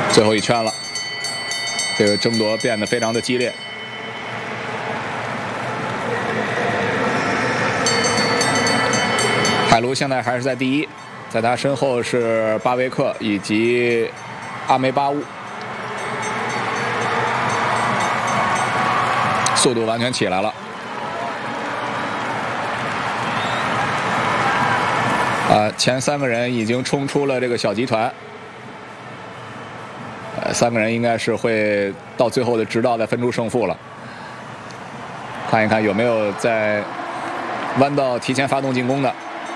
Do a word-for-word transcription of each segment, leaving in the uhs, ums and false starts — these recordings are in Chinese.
最后一圈了，这个争夺变得非常的激烈。海卢现在还是在第一，在他身后是巴维克以及阿梅巴乌，速度完全起来了。啊，前三个人已经冲出了这个小集团。 呃，三个人应该是会到最后的直道再分出胜负了。看一看有没有在弯道提前发动进攻的。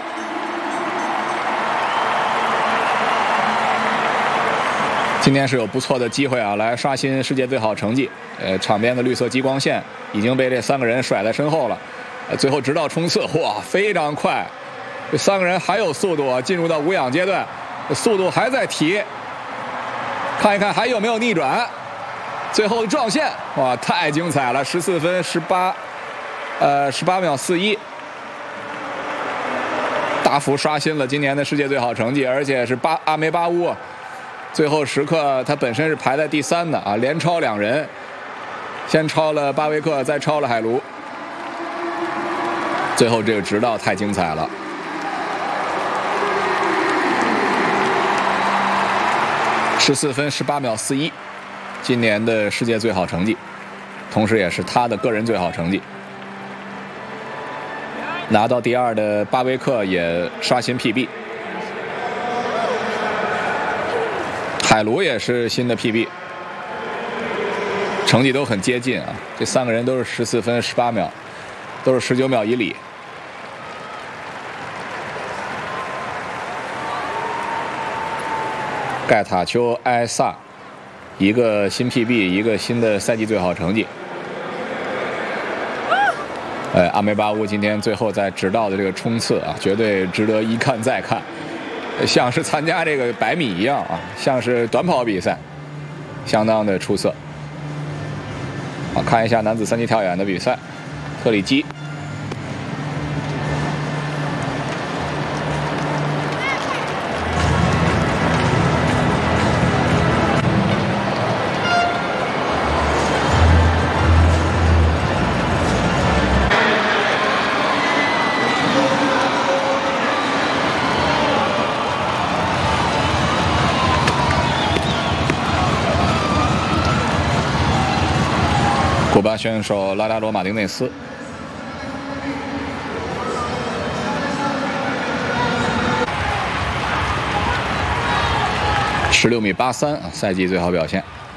今天是有不错的机会啊，来刷新世界最好成绩。呃，场边的绿色激光线已经被这三个人甩在身后了。呃，最后直道冲刺，哇，非常快！这三个人还有速度啊，进入到无氧阶段，速度还在提。 看一看还有没有逆转，最后的撞线，哇，太精彩了！十四分十八，呃，十八秒四一，大幅刷新了今年的世界最好成绩，而且是巴阿梅巴乌，最后时刻他本身是排在第三的啊，连超两人，先超了巴维克，再超了海卢，最后这个直道太精彩了。 十四分十八秒四一，今年的世界最好成绩，同时也是他的个人最好成绩。拿到第二的巴维克也刷新 P B， 海卢也是新的 P B， 成绩都很接近啊。这三个人都是十四分十八秒，都是十九秒以里。 盖塔丘埃萨，一个新 P B， 一个新的赛季最好成绩。呃，阿梅巴乌今天最后在直道的这个冲刺啊，绝对值得一看再看，像是参加这个百米一样啊，像是短跑比赛，相当的出色。啊，看一下男子三级跳远的比赛，特里基。 古巴选手拉扎罗·马丁内斯，十六米八三啊，赛季最好表现。